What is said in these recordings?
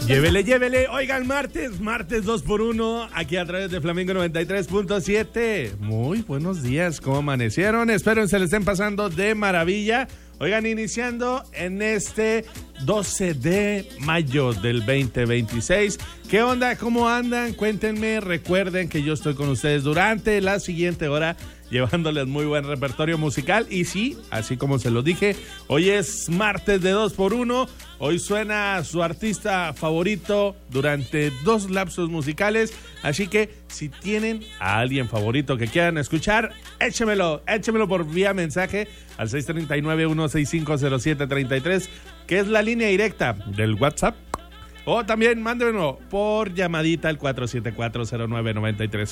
Llévele, llévele. Oigan, martes 2x1, aquí a través de Flamingo 93.7. Muy buenos días, ¿cómo amanecieron? Espero se les estén pasando de maravilla. Oigan, iniciando en este 12 de mayo del 2026. ¿Qué onda? ¿Cómo andan? Cuéntenme. Recuerden que yo estoy con ustedes durante la siguiente hora, llevándoles muy buen repertorio musical. Y sí, así como se lo dije, hoy es martes de 2x1. Hoy suena su artista favorito durante 2 lapsos musicales. Así que si tienen a alguien favorito que quieran escuchar, échemelo por vía mensaje al 639-165-0733, que es la línea directa del WhatsApp. O también mándenlo por llamadita al 4740993,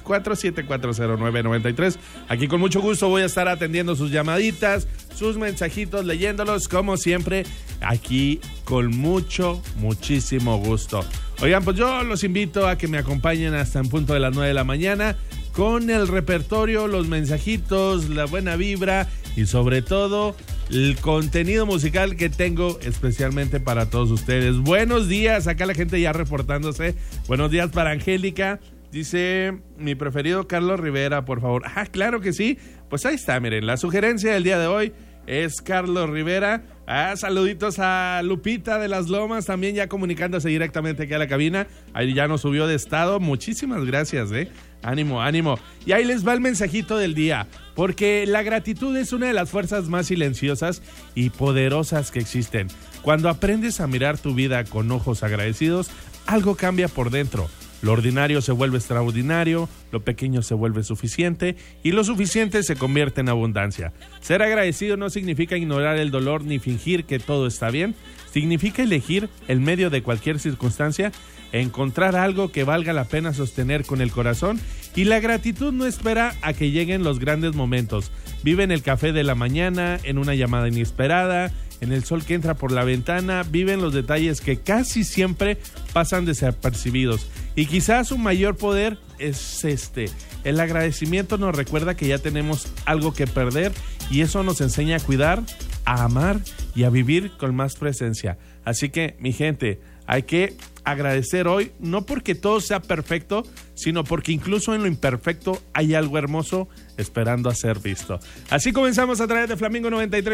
4740993. Aquí con mucho gusto voy a estar atendiendo sus llamaditas, sus mensajitos, leyéndolos como siempre, aquí con muchísimo gusto. Oigan, pues yo los invito a que me acompañen hasta en punto de las 9 de la mañana con el repertorio, los mensajitos, la buena vibra y sobre todo el contenido musical que tengo especialmente para todos ustedes. Buenos días, acá la gente ya reportándose. Buenos días para Angélica. Dice, mi preferido Carlos Rivera, por favor. Ah, claro que sí. Pues ahí está, miren, la sugerencia del día de hoy es Carlos Rivera. Saluditos a Lupita de las Lomas, también ya comunicándose directamente aquí a la cabina. Ahí ya nos subió de estado. Muchísimas gracias, Ánimo. Y ahí les va el mensajito del día, porque la gratitud es una de las fuerzas más silenciosas y poderosas que existen. Cuando aprendes a mirar tu vida con ojos agradecidos, algo cambia por dentro. Lo ordinario se vuelve extraordinario, lo pequeño se vuelve suficiente y lo suficiente se convierte en abundancia. Ser agradecido no significa ignorar el dolor ni fingir que todo está bien. Significa elegir, en medio de cualquier circunstancia, encontrar algo que valga la pena sostener con el corazón. Y la gratitud no espera a que lleguen los grandes momentos. Vive en el café de la mañana, en una llamada inesperada, en el sol que entra por la ventana. Vive en los detalles que casi siempre pasan desapercibidos. Y quizás su mayor poder es el agradecimiento nos recuerda que ya tenemos algo que perder y eso nos enseña a cuidar, a amar y a vivir con más presencia. Así que, mi gente, hay que agradecer hoy, no porque todo sea perfecto, sino porque incluso en lo imperfecto hay algo hermoso esperando a ser visto. Así comenzamos a través de Flamingo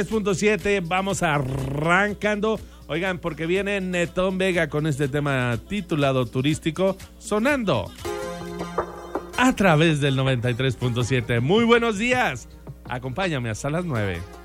93.7, vamos arrancando. Oigan, porque viene Netón Vega con este tema titulado Turístico, sonando a través del 93.7. Muy buenos días, acompáñame hasta las 9.